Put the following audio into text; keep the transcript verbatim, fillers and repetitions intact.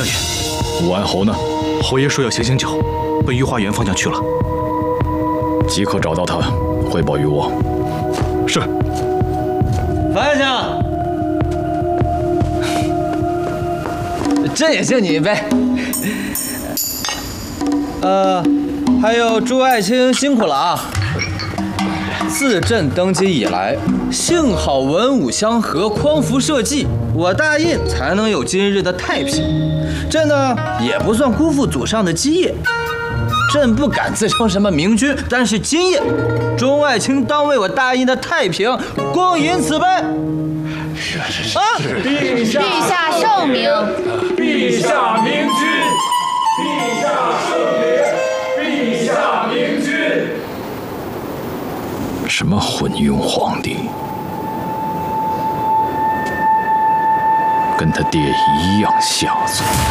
相爷， 武安侯呢？ 侯爷说要行行酒，奔御花园方向去了。 即刻找到他，汇报于我。 是。 樊相，朕也敬你一杯。呃，还有朱爱卿辛苦了啊！自朕登基以来，幸好文武相和，匡扶社稷，我大印才能有今日的太平。朕呢，也不算辜负祖上的基业。朕不敢自称什么明君，但是今夜，钟爱卿当为我大印的太平光饮此杯。 是是是， 啊！ 陛下， 陛下圣明， 陛下明君，陛下圣明，陛下明君。 什么昏庸皇帝，跟他爹一样下作。